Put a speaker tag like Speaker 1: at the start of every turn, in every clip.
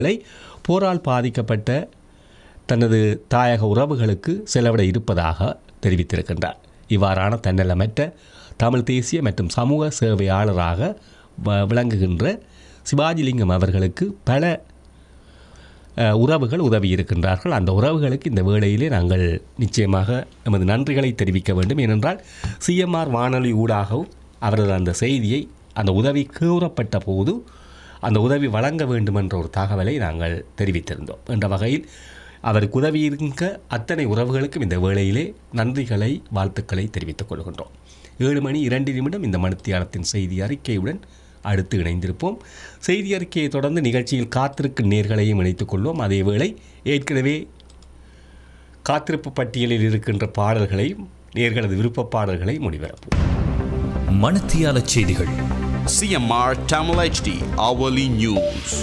Speaker 1: போரால் பாதிக்கப்பட்ட தனது தாயக உறவுகளுக்கு செலவிட இருப்பதாக தெரிவித்திருக்கின்றார். இவ்வாறான தன்னலமற்ற தமிழ் தேசிய மற்றும் சமூக சேவையாளராக விளங்குகின்ற சிவாஜிலிங்கம் அவர்களுக்கு பல உறவுகள் உதவி இருக்கின்றார்கள். அந்த உறவுகளுக்கு இந்த வேளையிலே நாங்கள் நிச்சயமாக நமது நன்றிகளை தெரிவிக்க வேண்டும். ஏனென்றால் சிஎம்ஆர் வானொலி ஊடாகவும் அவரது அந்த செய்தியை அந்த உதவி கூறப்பட்ட போது அந்த உதவி வழங்க வேண்டும் என்ற ஒரு தகவலை நாங்கள் தெரிவித்திருந்தோம். என்ற வகையில் அவருக்கு உதவி இருக்க அத்தனை உறவுகளுக்கும் இந்த வேளையிலே நன்றிகளை வாழ்த்துக்களை தெரிவித்துக் கொள்கின்றோம். 7:02 இந்த மணித்தியாலத்தின் செய்தி அறிக்கையுடன் அடுத்து இணைந்திருப்போம். செய்தி அறிக்கையை தொடர்ந்து நிகழ்ச்சியில் காத்திருக்கும் நேர்களையும் இணைத்துக் கொள்வோம். அதேவேளை ஏற்கனவே காத்திருப்பு பட்டியலில் இருக்கின்ற பாடல்களையும் நேர்களது விருப்ப பாடல்களை ஒளிபரப்புவோம்.
Speaker 2: மணித்தியால செய்திகள்.
Speaker 3: CMR Tamil HD Hourly News.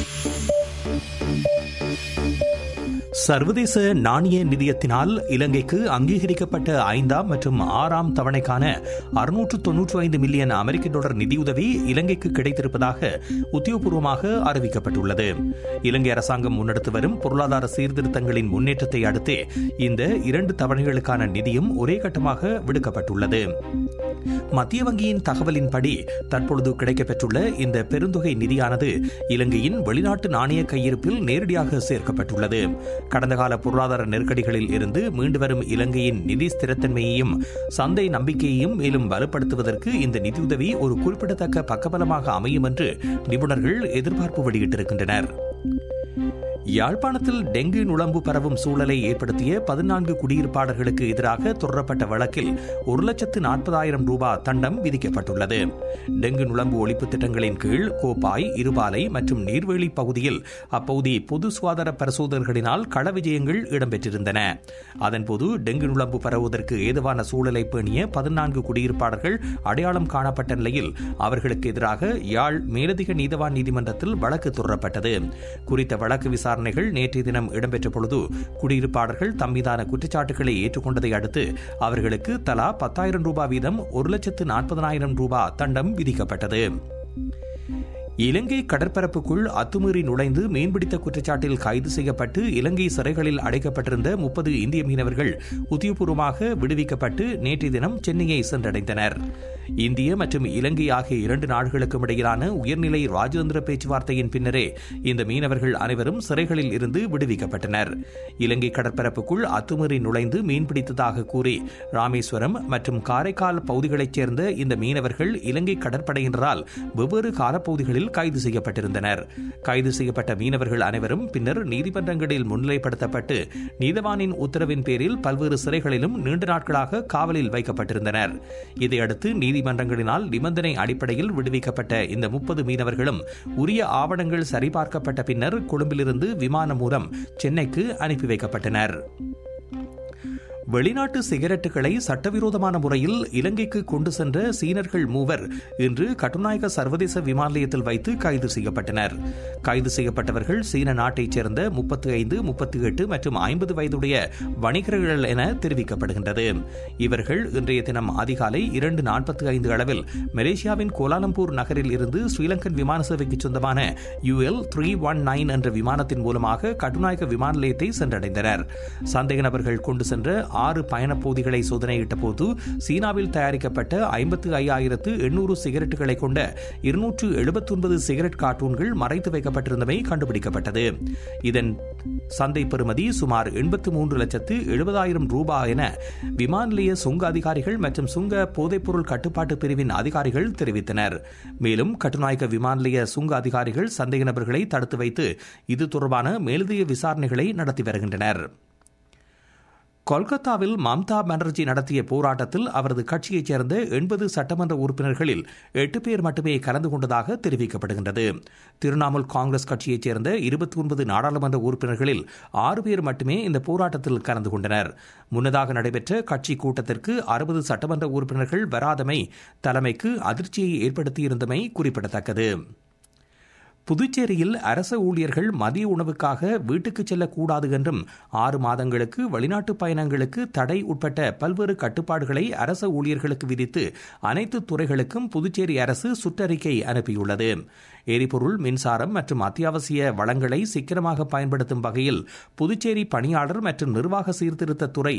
Speaker 4: சர்வதேச நாணய நிதியத்தினால் இலங்கைக்கு அங்கீகரிக்கப்பட்ட 5ஆம் மற்றும் 6ஆம் தவணைக்கான 695 மில்லியன் அமெரிக்க டாலர் நிதியுதவி இலங்கைக்கு கிடைத்திருப்பதாக உத்தியோகபூர்வமாக அறிவிக்கப்பட்டுள்ளது. இலங்கை அரசாங்கம் முன்னெடுத்து வரும் பொருளாதார சீர்திருத்தங்களின் முன்னேற்றத்தை அடுத்து இந்த 2 தவணைகளுக்கான நிதியும் ஒரே கட்டமாக விடுக்கப்பட்டுள்ளது. மத்திய வங்கியின் தகவலின்படி தற்பொழுது கிடைக்கப்பெற்றுள்ள இந்த பெருந்தொகை நிதியானது இலங்கையின் வெளிநாட்டு நாணய கையிருப்பில் நேரடியாக சேர்க்கப்பட்டுள்ளது. கடந்த கால பொருளாதார நெருக்கடிகளில் இருந்து மீண்டு வரும் இலங்கையின் நிதி ஸ்திரத்தன்மையையும் சந்தை நம்பிக்கையையும் மேலும் வலுப்படுத்துவதற்கு இந்த நிதியுதவி ஒரு குறிப்பிடத்தக்க பக்கபலமாக அமையும் என்று நிபுணர்கள் எதிர்பார்ப்பு வெளியிட்டிருக்கின்றனர். யாழ்ப்பாணத்தில் டெங்கு நுளம்பு பரவும் சூழலை ஏற்படுத்திய 14 குடியிருப்பாளர்களுக்கு எதிராக தொடரப்பட்ட வழக்கில் 1,40,000 ரூபாய் தண்டம் விதிக்கப்பட்டுள்ளது. டெங்கு நுளம்பு ஒழிப்பு திட்டங்களின் கீழ் கோப்பாய், இருபாலை மற்றும் நீர்வேலி பகுதியில் அப்பகுதி பொது சுகாதார பரிசோதகர்களினால் கள விஜயங்கள் இடம்பெற்றிருந்தன. அதன்போது டெங்கு நுளம்பு பரவுவதற்கு ஏதுவான சூழலை பேணிய 14 குடியிருப்பாளர்கள் அடையாளம் காணப்பட்ட நிலையில் அவர்களுக்கு எதிராக யாழ் மேலதிக நீதவான் நீதிமன்றத்தில் வழக்கு தொடரப்பட்டது. குறித்த வழக்கு விசாரணைகள் நேற்றைய தினம் இடம்பெற்ற பொழுது குடியிருப்பாளர்கள் தம்மீதான குற்றச்சாட்டுகளை ஏற்றுக்கொண்டதை அடுத்து அவர்களுக்கு தலா 10,000 ரூபாய் வீதம் 1,40,000 ரூபாய் தண்டம் விதிக்கப்பட்டது. இலங்கை கடற்பரப்புக்குள் அத்துமீறி நுழைந்து மீன்பிடித்த குற்றச்சாட்டில் கைது செய்யப்பட்டு இலங்கை சிறைகளில் அடைக்கப்பட்டிருந்த 30 இந்திய மீனவர்கள் உத்தியோகபூர்வமாக விடுவிக்கப்பட்டு நேற்றைய தினம் சென்னையை சென்றடைந்தனர். இந்திய மற்றும் இலங்கை ஆகிய 2 நாடுகளுக்கும் இடையிலான உயர்நிலை ராஜதந்திர பேச்சுவார்த்தையின் பின்னரே இந்த மீனவர்கள் அனைவரும் சிறைகளில் இருந்து விடுவிக்கப்பட்டனர். இலங்கை கடற்பரப்புக்குள் அத்துமீறி நுழைந்து மீன்பிடித்ததாக கூறி ராமேஸ்வரம் மற்றும் காரைக்கால் பகுதிகளைச் சேர்ந்த இந்த மீனவர்கள் இலங்கை கடற்படையினரால் வெவ்வேறு காலப்பகுதிகளில் கைது செய்யப்பட்டிருந்தனர். கைது செய்யப்பட்ட மீனவர்கள் அனைவரும் பின்னர் நீதிமன்றங்களில் முன்னிலைப்படுத்தப்பட்டு நீதவானின் உத்தரவின் பேரில் பல்வேறு சிறைகளிலும் நீண்ட நாட்களாக காவலில் வைக்கப்பட்டிருந்தனர். இதையடுத்து நீதிமன்றங்களினால் நிபந்தனை அடிப்படையில் விடுவிக்கப்பட்ட இந்த 30 மீனவர்களும் உரிய ஆவணங்கள் சரிபார்க்கப்பட்ட பின்னர் கொழும்பிலிருந்து விமானம் மூலம் சென்னைக்கு அனுப்பி வைக்கப்பட்டனர். வெளிநாட்டு சிகரெட்டுகளை சட்டவிரோதமான முறையில் இலங்கைக்கு கொண்டு சென்ற சீனர்கள் 3 இன்று கட்டுநாயக்க சர்வதேச விமான நிலையத்தில் வைத்து கைது செய்யப்பட்டனர். கைது செய்யப்பட்டவர்கள் சீன நாட்டைச் சேர்ந்த 35, 38 மற்றும் 50 வயதுடைய வணிகர்கள் என தெரிவிக்கப்படுகின்றது. இவர்கள் இன்றைய தினம் அதிகாலை 2:45 அளவில் மலேசியாவின் கோலாலம்பூர் நகரில் இருந்து ஸ்ரீலங்கன் விமான சேவைக்கு சொந்தமான UL319 என்ற விமானத்தின் மூலமாக கட்டுநாயக்க விமான நிலையத்தை சென்றடைந்தனர். சந்தேக நபர்கள் கொண்டு சென்ற 6 பயணப்பகுதிகளை சோதனையிட்ட போது சீனாவில் தயாரிக்கப்பட்ட 55,800 சிகரெட்டுகளை கொண்ட 279 சிகரெட் கார்ட்டூன்கள் மறைத்து வைக்கப்பட்டிருந்தமை கண்டுபிடிக்கப்பட்டது. இதன் சந்தை பெறுமதி சுமார் 83,70,000 ரூபாய் என விமான நிலைய சுங்க அதிகாரிகள் மற்றும் சுங்க போதைப்பொருள் கட்டுப்பாட்டு பிரிவின் அதிகாரிகள் தெரிவித்தனர். மேலும் கட்டுநாயக்க விமான நிலைய சுங்க அதிகாரிகள் சந்தேக நபர்களை தடுத்து வைத்து இது தொடர்பான மேலதிக விசாரணைகளை நடத்தி வருகின்றனர். கொல்கத்தாவில் மம்தா பானர்ஜி நடத்திய போராட்டத்தில் அவரது கட்சியைச் சேர்ந்த 80 சட்டமன்ற உறுப்பினர்களில் 8 பேர் மட்டுமே கலந்து கொண்டதாக தெரிவிக்கப்படுகின்றது. திரிணாமுல் காங்கிரஸ் கட்சியைச் சேர்ந்த 29 நாடாளுமன்ற உறுப்பினர்களில் 6 பேர் மட்டுமே இந்த போராட்டத்தில் கலந்து கொண்டனர். முன்னதாக நடைபெற்ற கட்சி கூட்டத்திற்கு 60 சட்டமன்ற உறுப்பினர்கள் வராதமை தலைமைக்கு அதிர்ச்சியை ஏற்படுத்தியிருந்தமை குறிப்பிடத்தக்கது. புதுச்சேரியில் அரச ஊழியர்கள் மதிய உணவுக்காக வீட்டுக்கு செல்லக்கூடாது என்றும் 6 மாதங்களுக்கு வெளிநாட்டு பயணங்களுக்கு தடை உட்பட்ட பல்வேறு கட்டுப்பாடுகளை அரச ஊழியர்களுக்கு விதித்து அனைத்து துறைகளுக்கும் புதுச்சேரி அரசு சுற்றறிக்கை அனுப்பியுள்ளது. எரிபொருள், மின்சாரம் மற்றும் அத்தியாவசிய வளங்களை சிக்கனமாக பயன்படுத்தும் வகையில் புதுச்சேரி பணியாளர் மற்றும் நிர்வாக சீர்திருத்த துறை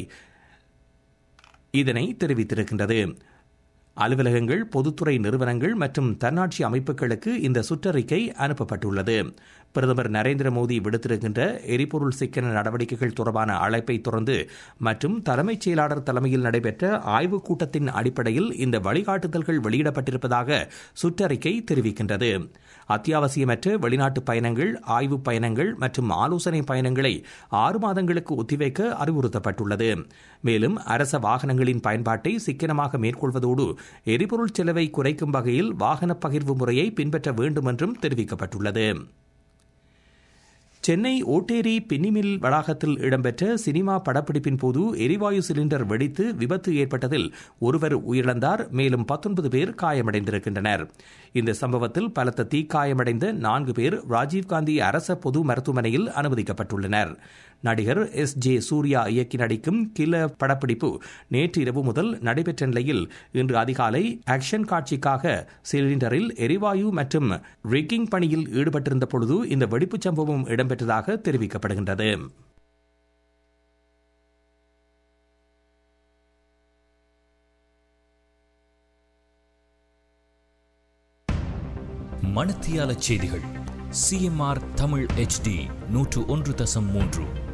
Speaker 4: இதனை தெரிவித்திருக்கின்றது. அலுவலகங்கள், பொதுத்துறை நிறுவனங்கள் மற்றும் தன்னாட்சி அமைப்புகளுக்கு இந்த சுற்றறிக்கை அனுப்பப்பட்டுள்ளது. பிரதமர் நரேந்திர மோடி விடுத்திருக்கின்ற எரிபொருள் சிக்கன நடவடிக்கைகள் தொடர்பான அழைப்பை தொடர்ந்து மற்றும் தலைமைச் செயலாளர் தலைமையில் நடைபெற்ற ஆய்வுக் கூட்டத்தின் அடிப்படையில் இந்த வழிகாட்டுதல்கள் வெளியிடப்பட்டிருப்பதாக சுற்றறிக்கை தெரிவிக்கின்றது. அத்தியாவசியமற்ற வெளிநாட்டு பயணங்கள், ஆய்வுப் பயணங்கள் மற்றும் ஆலோசனை பயணங்களை 6 மாதங்களுக்கு ஒத்திவைக்க அறிவுறுத்தப்பட்டுள்ளது. மேலும் அரச வாகனங்களின் பயன்பாட்டை சிக்கனமாக மேற்கொள்வதோடு எரிபொருள் செலவை குறைக்கும் வகையில் வாகன பகிர்வு முறையை பின்பற்ற வேண்டும் என்றும் தெரிவிக்கப்பட்டுள்ளது. சென்னை ஓட்டேரி பின்னிமில் வளாகத்தில் இடம்பெற்ற சினிமா படப்பிடிப்பின் போது எரிவாயு சிலிண்டர் வெடித்து விபத்து ஏற்பட்டதில் ஒருவர் உயிரிழந்தார். மேலும் 19 பேர் காயமடைந்திருக்கின்றனர். இந்த சம்பவத்தில் பலத்த தீக்காயமடைந்த 4 பேர் ராஜீவ்காந்தி அரச பொது மருத்துவமனையில் அனுமதிக்கப்பட்டுள்ளனர். நடிகர் S.J. சூர்யா இயக்கி நடிக்கும் கில படப்பிடிப்பு நேற்று இரவு முதல் நடைபெற்ற நிலையில் இன்று அதிகாலை ஆக்ஷன் காட்சிக்காக சிலிண்டரில் எரிவாயு மற்றும் ரிக்கிங் பணியில் ஈடுபட்டிருந்த பொழுது இந்த வெடிப்புச் சம்பவம் இடம்பெற்றதாக தெரிவிக்கப்படுகின்றது.
Speaker 2: மணத்தியால செய்திகள் CMR தமிழ் HD 101.3